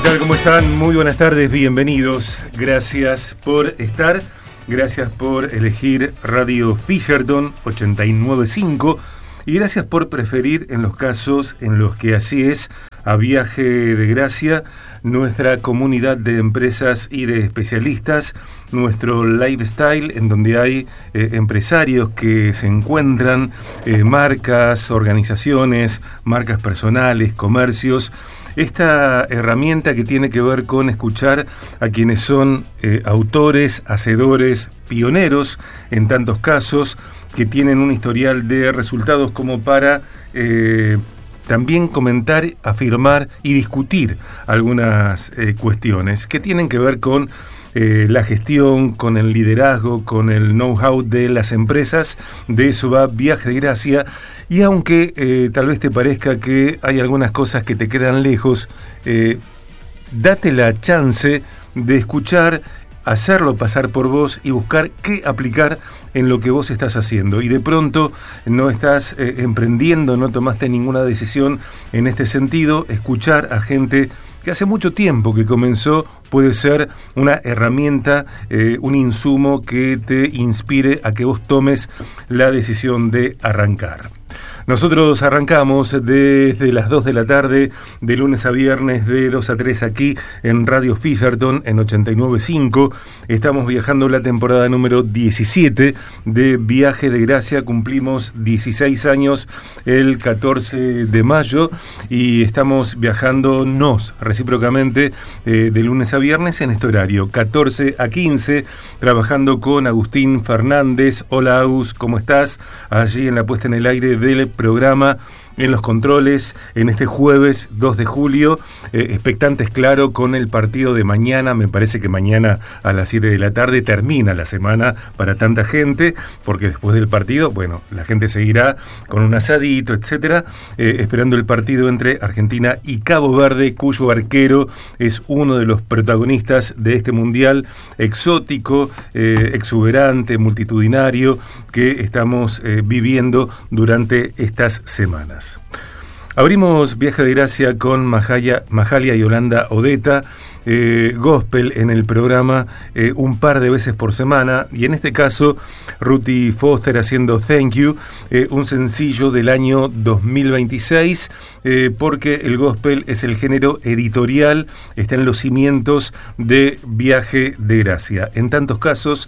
tal? ¿Cómo están? Muy buenas tardes, bienvenidos. Gracias por estar, gracias por elegir Radio Fisherton 89.5 y gracias por preferir en los casos en los que así es a Viaje de Gracia, nuestra comunidad de empresas y de especialistas, nuestro lifestyle en donde hay empresarios que se encuentran, marcas, organizaciones, marcas personales, comercios. Esta herramienta que tiene que ver con escuchar a quienes son autores, hacedores, pioneros en tantos casos, que tienen un historial de resultados como para también comentar, afirmar y discutir algunas cuestiones que tienen que ver con la gestión, con el liderazgo, con el know-how de las empresas. De eso va Viaje de Gracia. Y aunque tal vez te parezca que hay algunas cosas que te quedan lejos, date la chance de escuchar, hacerlo pasar por vos y buscar qué aplicar en lo que vos estás haciendo. Y de pronto no estás emprendiendo, no tomaste ninguna decisión en este sentido. Escuchar a gente que hace mucho tiempo que comenzó puede ser una herramienta, un insumo que te inspire a que vos tomes la decisión de arrancar. Nosotros arrancamos desde las 2 de la tarde, de lunes a viernes, de 2 a 3 aquí en Radio Fisherton, en 89.5. Estamos viajando la temporada número 17 de Viaje de Gracia. Cumplimos 16 años el 14 de mayo y estamos viajándonos recíprocamente de lunes a viernes en este horario, 14 a 15, trabajando con Agustín Fernández. Hola Agus, ¿cómo estás? Allí en la puesta en el aire del programa, en los controles, en este jueves 2 de julio, expectantes, claro, con el partido de mañana. Me parece que mañana a las 7 de la tarde termina la semana para tanta gente, porque después del partido, bueno, la gente seguirá con un asadito, etcétera, esperando el partido entre Argentina y Cabo Verde, cuyo arquero es uno de los protagonistas de este mundial exótico, exuberante, multitudinario, que estamos viviendo durante estas semanas. Abrimos Viaje de Gracia con Mahalia Yolanda Odeta, gospel en el programa un par de veces por semana, y en este caso Ruthie Foster haciendo Thank You, un sencillo del año 2026, porque el gospel es el género editorial, está en los cimientos de Viaje de Gracia. En tantos casos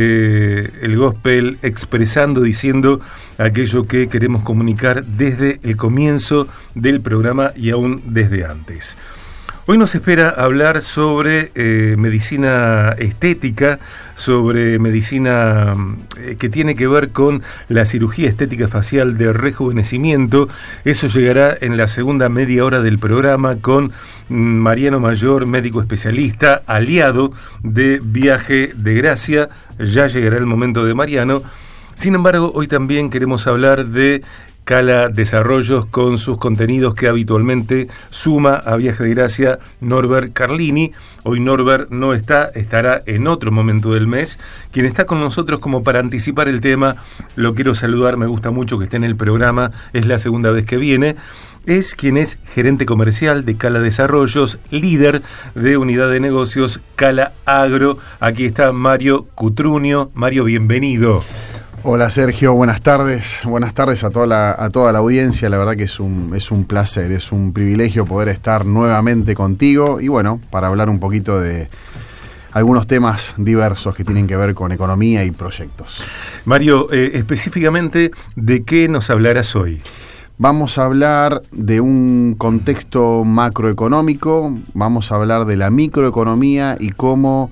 el gospel expresando, diciendo aquello que queremos comunicar desde el comienzo del programa y aún desde antes. Hoy nos espera hablar sobre medicina estética, sobre medicina que tiene que ver con la cirugía estética facial de rejuvenecimiento. Eso llegará en la segunda media hora del programa con Mariano Mayor, médico especialista, aliado de Viaje de Gracia. Ya llegará el momento de Mariano. Sin embargo, hoy también queremos hablar de Cala Desarrollos con sus contenidos que habitualmente suma a Viaje de Gracia Norbert Carlini. Hoy Norbert no estará en otro momento del mes. Quien está con nosotros como para anticipar el tema, lo quiero saludar, me gusta mucho que esté en el programa, es la segunda vez que viene. Es quien es gerente comercial de Cala Desarrollos, líder de unidad de negocios Cala Agro. Aquí está Mario Cutrunio. Mario, bienvenido. Hola Sergio, buenas tardes a toda la audiencia. La verdad que es un placer, es un privilegio poder estar nuevamente contigo y bueno, para hablar un poquito de algunos temas diversos que tienen que ver con economía y proyectos. Mario, específicamente, ¿de qué nos hablarás hoy? Vamos a hablar de un contexto macroeconómico, vamos a hablar de la microeconomía y cómo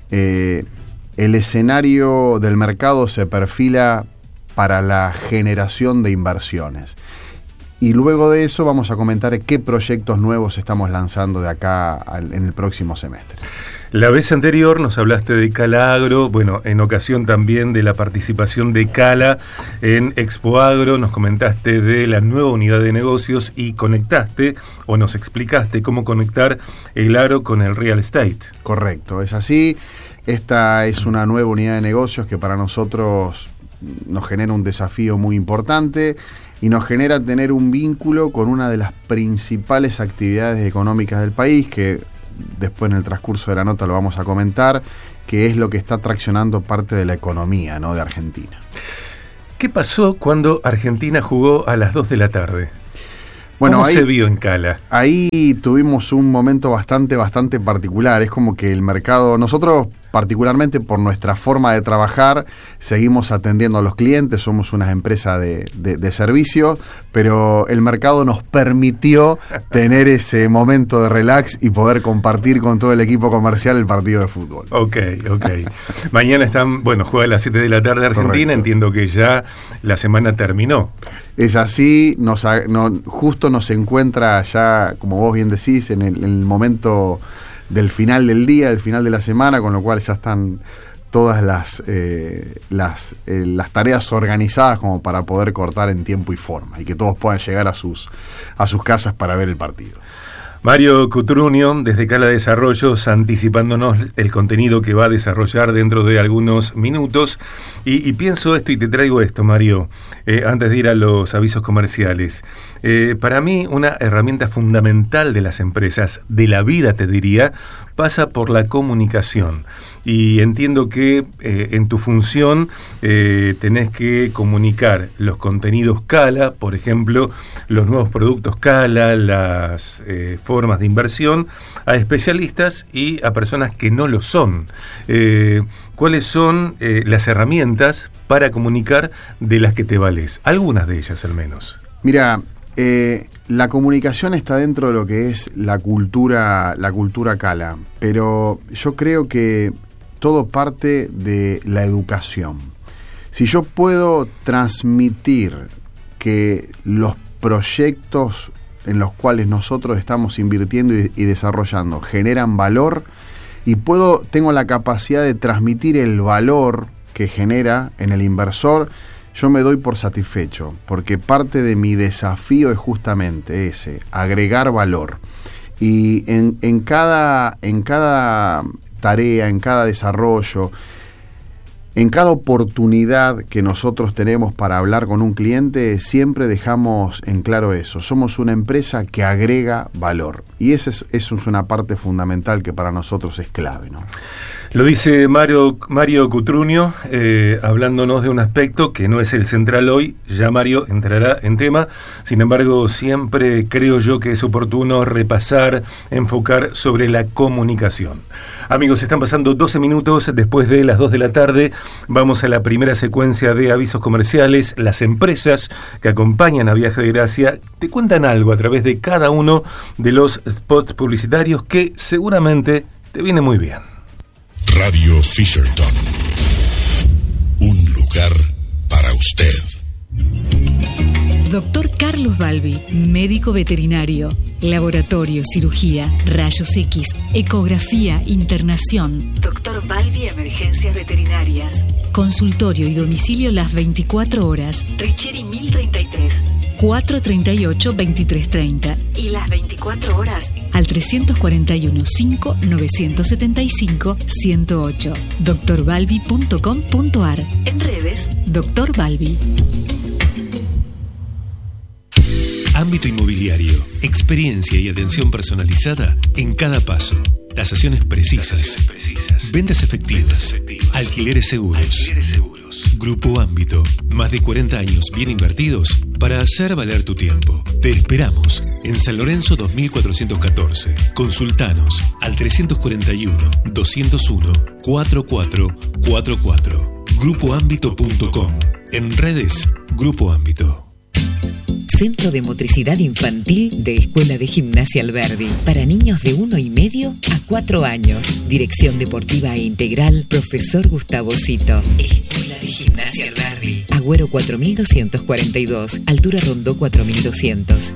el escenario del mercado se perfila para la generación de inversiones. Y luego de eso vamos a comentar qué proyectos nuevos estamos lanzando de acá en el próximo semestre. La vez anterior nos hablaste de Cala Agro, bueno, en ocasión también de la participación de Cala en Expo Agro, nos comentaste de la nueva unidad de negocios y conectaste, o nos explicaste cómo conectar el agro con el real estate. Correcto, es así. Esta es una nueva unidad de negocios que para nosotros nos genera un desafío muy importante y nos genera tener un vínculo con una de las principales actividades económicas del país, que después en el transcurso de la nota lo vamos a comentar, que es lo que está traccionando parte de la economía, ¿no?, de Argentina. ¿Qué pasó cuando Argentina jugó a las 2 de la tarde? Bueno, ¿Cómo ahí se vio en Cala? Ahí tuvimos un momento bastante particular. Es como que el mercado, nosotros particularmente por nuestra forma de trabajar, seguimos atendiendo a los clientes, somos una empresa de servicio, pero el mercado nos permitió tener ese momento de relax y poder compartir con todo el equipo comercial el partido de fútbol. Ok. Mañana juega a las 7 de la tarde Argentina. Correcto. Entiendo que ya la semana terminó. Es así, justo nos encuentra ya, como vos bien decís, en el momento del final del día, del final de la semana, con lo cual ya están todas las tareas organizadas como para poder cortar en tiempo y forma y que todos puedan llegar a sus casas para ver el partido. Mario Cutrunio, desde Cala Desarrollos, anticipándonos el contenido que va a desarrollar dentro de algunos minutos. Y pienso esto y te traigo esto, Mario, antes de ir a los avisos comerciales. Para mí, una herramienta fundamental de las empresas, de la vida te diría, pasa por la comunicación. Y entiendo que en tu función tenés que comunicar los contenidos Cala, por ejemplo, los nuevos productos Cala, las formas de inversión, a especialistas y a personas que no lo son. ¿Cuáles son las herramientas para comunicar de las que te vales? Algunas de ellas, al menos. Mira, la comunicación está dentro de lo que es la cultura Cala, pero yo creo que todo parte de la educación. Si yo puedo transmitir que los proyectos en los cuales nosotros estamos invirtiendo y desarrollando generan valor, y tengo la capacidad de transmitir el valor que genera en el inversor, yo me doy por satisfecho, porque parte de mi desafío es justamente ese, agregar valor. Y en cada tarea, en cada desarrollo, en cada oportunidad que nosotros tenemos para hablar con un cliente, siempre dejamos en claro eso. Somos una empresa que agrega valor. Y eso es una parte fundamental que para nosotros es clave, ¿no? Lo dice Mario Cutrunio, hablándonos de un aspecto que no es el central hoy. Ya Mario entrará en tema. Sin embargo, siempre creo yo que es oportuno repasar, enfocar sobre la comunicación. Amigos, están pasando 12 minutos después de las 2 de la tarde. Vamos a la primera secuencia de avisos comerciales. Las empresas que acompañan a Viaje de Gracia te cuentan algo a través de cada uno de los spots publicitarios que seguramente te viene muy bien. Radio Fisherton. Un lugar para usted. Doctor Carlos Balbi, médico veterinario, laboratorio, cirugía, rayos X, ecografía, internación. Doctor Balbi, emergencias veterinarias. Consultorio y domicilio las 24 horas. Richieri 1033, 438-2330. Y las 24 horas al 341-5-975-108. drbalbi.com.ar. En redes, Doctor Balbi. Ámbito inmobiliario, experiencia y atención personalizada en cada paso. Tasaciones precisas. Ventas efectivas. Alquileres seguros. Grupo Ámbito. Más de 40 años bien invertidos para hacer valer tu tiempo. Te esperamos en San Lorenzo 2414. Consultanos al 341-201-4444. Grupoámbito.com. En redes, Grupo Ámbito. Centro de Motricidad Infantil de Escuela de Gimnasia Alberdi. Para niños de 1 y medio a 4 años. Dirección deportiva e integral, profesor Gustavo Cito. Escuela de Gimnasia Alberdi. Agüero 4242. Altura Rondó 4200.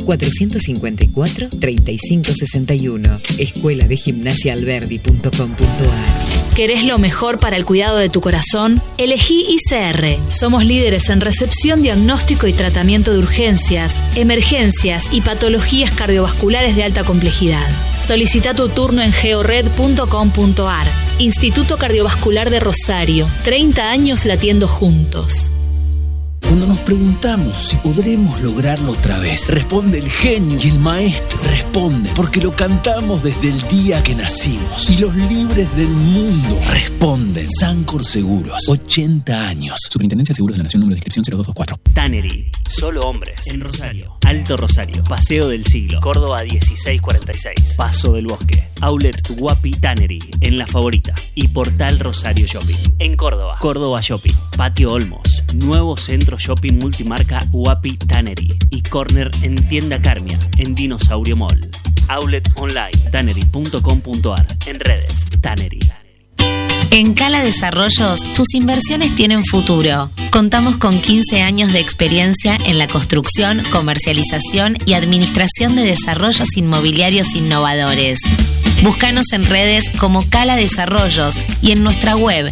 454-3561. Escuela de Gimnasia Alberdi.com.ar. ¿Querés lo mejor para el cuidado de tu corazón? Elegí ICR. Somos líderes en recepción, diagnóstico y tratamiento de urgencias, emergencias y patologías cardiovasculares de alta complejidad. Solicita tu turno en geored.com.ar. Instituto Cardiovascular de Rosario. 30 años latiendo juntos. Cuando nos preguntamos si podremos lograrlo otra vez, responde el genio y el maestro. Responde porque lo cantamos desde el día que nacimos. Y los libres del mundo responden. Sancor Seguros, 80 años. Superintendencia de Seguros de la Nación, número de inscripción 0224. Tannery, solo hombres. En Rosario, Alto Rosario, Paseo del Siglo, Córdoba 1646, Paso del Bosque. Outlet Guapi Tannery, en La Favorita. Y Portal Rosario Shopping. En Córdoba, Córdoba Shopping, Patio Olmos. Nuevo centro shopping multimarca Guapi Tannery. Y corner en Tienda Carmia, en Dinosaurio Mall. Outlet online, tannery.com.ar. En redes, Tannery. En Cala Desarrollos, tus inversiones tienen futuro. Contamos con 15 años de experiencia en la construcción, comercialización y administración de desarrollos inmobiliarios innovadores. Búscanos en redes como Cala Desarrollos y en nuestra web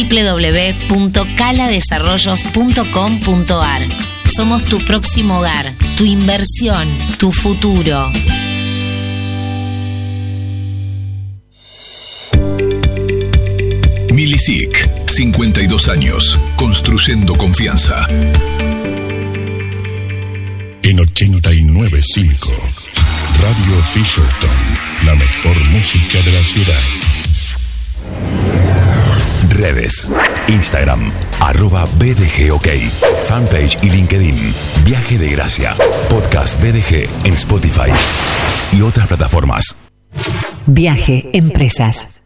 www.caladesarrollos.com.ar. Somos tu próximo hogar, tu inversión, tu futuro. Milisic, 52 años, construyendo confianza. En 89.5, Radio Fisherton, la mejor música de la ciudad. Redes, Instagram, @BDGOK, fanpage y LinkedIn, Viaje de Gracia, podcast BDG en Spotify y otras plataformas. Viaje Empresas.